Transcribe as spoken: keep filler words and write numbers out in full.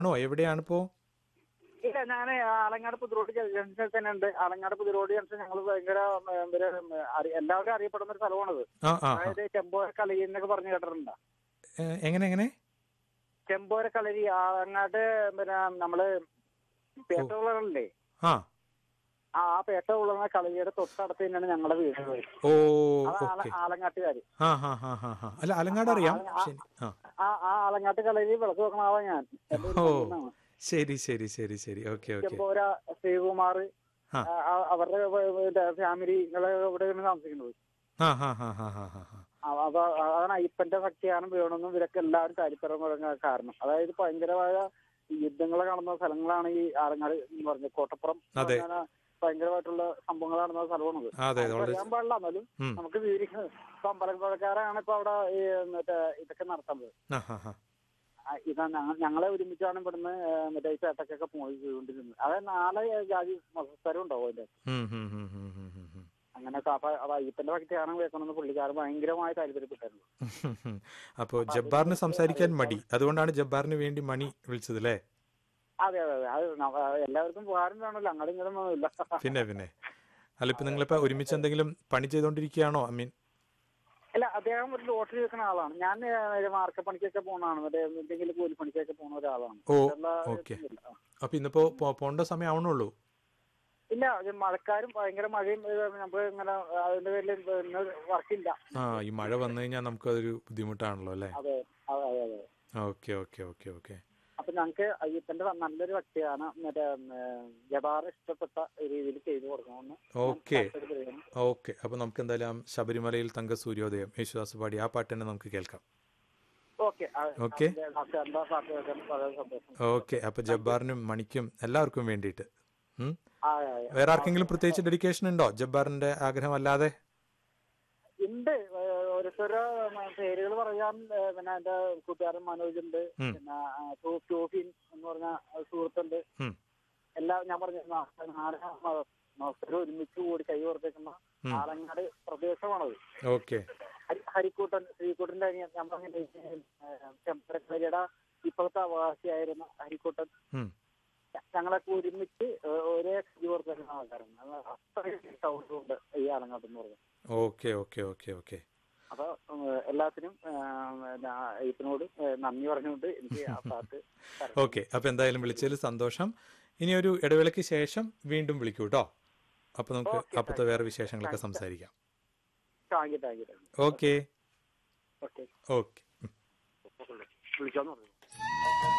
ആണോ? എവിടെയാണിപ്പോ? ഇല്ല, ഞാൻ ആലങ്ങാട് പുതുറോഡ് ജംഗ്ഷനിൽ തന്നെ ഉണ്ട്. ആലങ്ങാട് പുതുറോഡ് ജംഗ്ഷൻ ഞങ്ങൾ ഭയങ്കര ഉം, ഒരു, ഉം, അറി- എല്ലാവരും അറിയപ്പെടുന്ന ഒരു സ്ഥലമാണത്. ആ ആ ആ. അതായത് ചെമ്പോര കളരി എന്നൊക്കെ പറഞ്ഞു കേട്ടിട്ടുണ്ടോ? ഏ, എങ്ങനെ എങ്ങനെ? ചെമ്പോര കളരി ആലങ്ങാട്, പിന്നെ നമ്മള് ഓ പേട്ടകുളങ്ങളില്ലേ, ആ ആ ആ പേട്ടകുളങ്ങ കളരിയുടെ തൊട്ടടുത്ത് തന്നെയാണ് ഞങ്ങളുടെ വീട്. ഓ അത് ആല ഓക്കെ. ആലങ്ങാട്ടുകാര്. ആ ഹാ ഹാ ഹാ ഹാ. അല്ല, ആ അലങ്ങാട് ആ അറിയാം. ആല- ആ പക്ഷെ എനി- ആ ആ ആ ആലങ്ങാട്ട് കളരി വിളക്ക് വെക്കണ ആളാ ഞാൻ. എന്റെ ഒരു ഓ ഫ്രണ്ടാണ് ശരി ശരി ശരി ശരി. Okay okay. ചെമ്പോര ശ്രീകുമാർ. ആ ആ, ആ, അവരുടെ ഫാമിലികളെ ഇവിടെയാണ് താമസിക്കുന്നത്. ആ ഹാ ഹാ ഹാ ഹാ ഹാ ഹാ. ആ, അപ്പൊ അതാണ് അയ്യപ്പന്റെ ഭക്തിയാനം വേണമെന്നും ഇവരൊക്കെ എല്ലാവരും താല്പര്യം തുടങ്ങാൻ കാരണം. അതായത് ഭയങ്കരമായ യുദ്ധങ്ങൾ നടന്ന സ്ഥലങ്ങളാണ് ഈ ആലങ്ങാട് എന്ന് പറഞ്ഞത്. കോട്ടപ്പുറം എന്ന് അതെ പറഞ്ഞാൽ ഭയങ്കരമായിട്ടുള്ള സംഭവങ്ങൾ നടന്ന സ്ഥലമാണത്. അതെ. ആർക്കും വളരെ അറിയാൻ പാടില്ല, എന്നാലും ഉം. നമുക്ക് വിവരിക്കുന്നത്. ഇപ്പൊ അമ്പലപ്പുഴക്കാരാണ് ഇപ്പൊ അവിടെ ഈ മറ്റേ ഇതൊക്കെ നടത്തുന്നത്. ആ ഹാ ഹാ. ആ, ഇതാ ഞങ്ങ- ഞങ്ങളെ ഒരുമിച്ചാണ് ഇവിടുന്ന് ഏ, മറ്റേ ഈ പേട്ടക്കൊക്കെ പോയി പോയിക്കൊണ്ടിരുന്നത്. അതായത് നാല് ജാതി മതസ്ഥരും ഉണ്ടാവും അതിന്റെ. ഉം, ഉം, ഉം, ഉം, ഉം, ഉം, ഉം. അങ്ങനെ അപ്പൊ അത് അയ്യപ്പന്റെ ഭക്തിയാനം കേൾക്കണമെന്ന് പുള്ളിക്കാരൻ ഭയങ്കരമായി താല്പര്യപ്പെട്ടായിരുന്നു. അപ്പോ അപ്പൊ അത് ജബ്ബാറിന് നിങ്ങൾക്ക് സംസാരിക്കാൻ മടി, അറിയാം. അതുകൊണ്ടാണ് ജബ്ബാറിന് വേണ്ടി മണി വിളിച്ചത് അല്ലേ? അതെ അതെ അതെ, അത് ന- എല്ലാവർക്കും പോകാനും വേണമല്ലോ, അങ്ങോട്ടും ഇങ്ങോട്ടും ഒന്നുമില്ല. പിന്നെ പിന്നെ. അല്ല, ഇപ്പൊ അതെ നിങ്ങളിപ്പോ അതെ ഒരുമിച്ച് അതെ. എന്തെങ്കിലും പണി ചെയ്തോണ്ടിരിക്കുകയാണോ? I mean. അല്ല, അദ്ദേഹം ഒരു ലോട്ടറി വെക്കുന്ന ആളാണ്. ഞാൻ ഏ, മാർക്കപ്പണിക്കൊക്കെ പോകുന്നതാണ്. മറ്റേ എന്തെങ്കിലും കൂലിപ്പണിക്കൊക്കെ പോകുന്ന ഒരാളാണ്. ഓ മറ്റുള്ള ഓക്കെ. ഇതൊന്നുമില്ല. ആ. അപ്പൊ ഇന്നിപ്പോ പോ- പോണ്ട സമയം ആവണുള്ളൂ. ഇല്ല, ഇത് മഴക്കാരും ഭയങ്കര മഴയും ഏ, നമുക്ക് ഇങ്ങനെ അതിന്റെ പേരിൽ ഇന്ന് വർക്കില്ല ആ, നമുക്ക്. ഈ മഴ വന്നു കഴിഞ്ഞാൽ നമുക്ക് അതൊരു ബുദ്ധിമുട്ടാണല്ലോ അല്ലേ? അതെ അതെ അതെ അതെ. Okay okay okay okay. അപ്പൊ ഞങ്ങൾക്ക് അയ്യപ്പന്റെ നല്ലൊരു ഭക്തിയാണ്. മറ്റേ യഥാർത്ഥ ഇഷ്ടപ്പെട്ട രീതിയിൽ ചെയ്തു കൊടുക്കണമെന്ന് ഞാൻ ഓക്കെ താല്പര്യപ്പെടുകയാണ്. ഓക്കെ. അപ്പൊ നമുക്ക് എന്തായാലും ശബരിമലയിൽ തങ്ക സൂര്യോദയം യേശുദാസ് പാടി ആ പാട്ട് തന്നെ നമുക്ക് കേൾക്കാം. ഓക്കെ. ഓക്കെ എന്താ പാട്ട് കേൾക്കാൻ വളരെ സന്തോഷം. ഓക്കെ. അപ്പൊ താങ്ക് യു. ജബ്ബാറിനും മണിക്കും എല്ലാവർക്കും വേണ്ടിയിട്ട്. ഉം. ആ, വേറെ ആ, ആർക്കെങ്കിലും പ്രത്യേകിച്ച് ഡെഡിക്കേഷൻ ഉണ്ടോ ജബ്ബാറിന്റെ ആഗ്രഹം അല്ലാതെ? ഉണ്ട്. ഓരോരുത്തരുടെ പേരുകൾ പറയാൻ ഏ, പിന്നെ എന്റെ കൂട്ടുകാരൻ മനോജ് ഉണ്ട്. ഉം, പിന്നെ ആ, ടോ- ടോഫിൻ എന്ന് പറഞ്ഞ സുഹൃത്തുണ്ട്. ഉം, എല്ലാം ഞാൻ പറഞ്ഞു നാല് ഒരുമിച്ച് കൂടി കൈ ഓർത്തേക്കുന്ന ഉം. ആലങ്ങാട് പ്രദേശമാണത്. ഓക്കെ ഹരി- ഹരിക്കൂട്ടൻ ശ്രീകുട്ടന്റെ അനിയൻ, ഞാൻ പറഞ്ഞ ചെമ്പരക്കരയുടെ ഇപ്പോഴത്തെ അവകാശിയായിരുന്ന ഹരിക്കൂട്ടൻ, ഉം. ഞ- ഞങ്ങളൊക്കെ ഒരുമിച്ച് ഏ, ഒരേ കൈ ഓർത്തേക്കുന്ന ആൾക്കാരാണ്. അത് അത്രയും സൗഹൃദമുണ്ട് ഈ ആലങ്ങാട് എന്ന് പറഞ്ഞത്. Okay okay okay okay. അപ്പൊ ഉം, എല്ലാത്തിനും ഇതിനോട് നന്ദി പറഞ്ഞുകൊണ്ട് എനിക്ക് ആ പാട്ട് തരണം. ഓക്കെ. അപ്പൊ എന്തായാലും വിളിച്ചതിൽ സന്തോഷം. ഇനി ഒരു ഇടവേളയ്ക്ക് ശേഷം വീണ്ടും വിളിക്കൂ കേട്ടോ. അപ്പൊ നമുക്ക് ഓക്കെ, അപ്പത്തെ താങ്ക് യു വേറെ വിശേഷങ്ങളൊക്കെ താങ്ക് യു സംസാരിക്കാം. Thank you thank you thank you. Okay okay, okay. വിളിക്കാന്ന് പറഞ്ഞു.